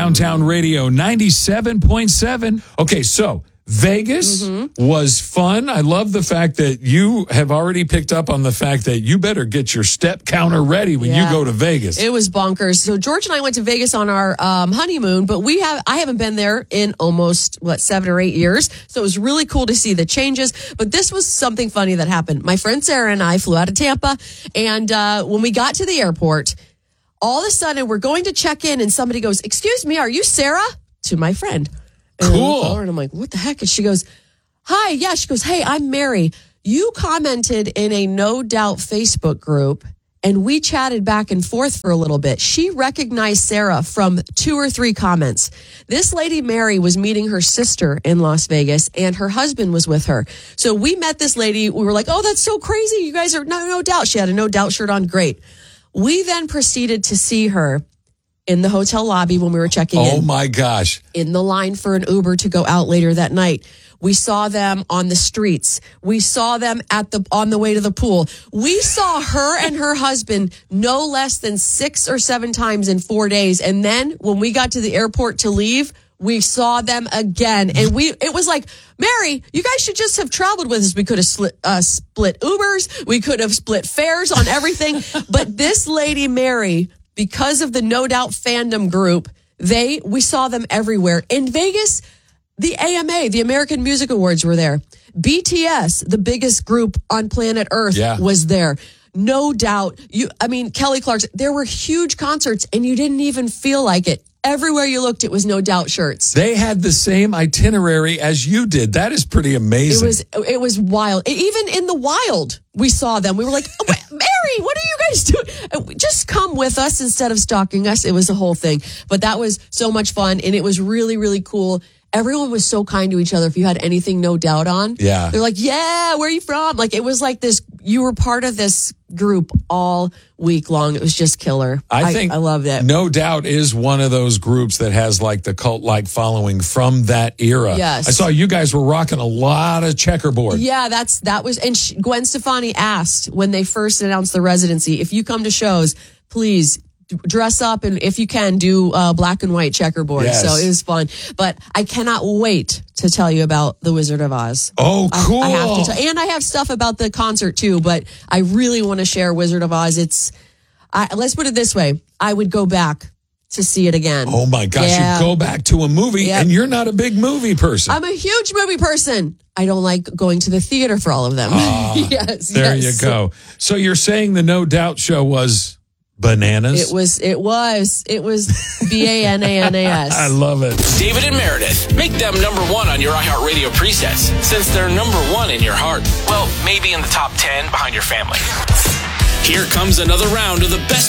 Downtown Radio 97.7. Okay, so Vegas was fun. I love the fact that you have already picked up on the fact that you better get your step counter ready when you go to Vegas. It was bonkers. So George and I went to Vegas on our honeymoon, but I haven't been there in almost 7 or 8 years. So it was really cool to see the changes. But this was something funny that happened. My friend Sarah and I flew out of Tampa, and when we got to the airport, all of a sudden we're going to check in, and somebody goes, "Excuse me, are you Sarah?" To my friend. Cool. And I'm like, what the heck? And she goes, "Hi." Yeah. She goes, "Hey, I'm Mary. You commented in a No Doubt Facebook group, and we chatted back and forth for a little bit." She recognized Sarah from 2 or 3 comments. This lady, Mary, was meeting her sister in Las Vegas, and her husband was with her. So we met this lady. We were like, "Oh, that's so crazy. You guys are No Doubt." She had a No Doubt shirt on. Great. We then proceeded to see her in the hotel lobby when we were checking in. Oh, my gosh. In the line for an Uber to go out later that night. We saw them on the streets. We saw them on the way to the pool. We saw her and her husband no less than 6 or 7 times in 4 days. And then when we got to the airport to leave, we saw them again. And it was like, "Mary, you guys should just have traveled with us. We could have split Ubers. We could have split fares on everything." But this lady, Mary, because of the No Doubt fandom group, we saw them everywhere. In Vegas, the AMA, the American Music Awards, were there. BTS, the biggest group on planet Earth, was there. No Doubt. Kelly Clarkson. There were huge concerts, and you didn't even feel like it. Everywhere you looked, it was No Doubt shirts. They had the same itinerary as you did. That is pretty amazing. It was wild. Even in the wild, we saw them. We were like, "Oh, Mary, what are you guys doing? Just come with us instead of stalking us." It was a whole thing. But that was so much fun, and it was really, really cool. Everyone was so kind to each other. If you had anything No Doubt on, they're like, "Yeah, where are you from?" Like, it was like this, you were part of this group all week long. It was just killer. I think I loved it. No Doubt is one of those groups that has like the cult-like following from that era. Yes. I saw you guys were rocking a lot of checkerboard. Yeah, that was, and Gwen Stefani asked when they first announced the residency, "If you come to shows, please dress up, and if you can, do black and white checkerboard." Yes. So it was fun. But I cannot wait to tell you about The Wizard of Oz. Oh, cool. I have to and I have stuff about the concert too, but I really want to share Wizard of Oz. Let's put it this way. I would go back to see it again. Oh my gosh, you go back to a movie, and you're not a big movie person. I'm a huge movie person. I don't like going to the theater for all of them. Yes. There you go. So you're saying the No Doubt show was bananas? It was BANANAS. I love it. David and Meredith, make them #1 on your iHeartRadio presets, since they're #1 in your heart. Well, maybe in the top 10 behind your family. Here comes another round of the best